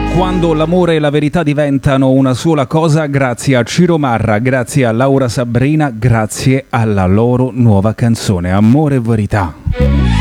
Quando l'amore e la verità diventano una sola cosa, grazie a Ciro Marra, grazie a Laura Sabrina, grazie alla loro nuova canzone, Amore e Verità.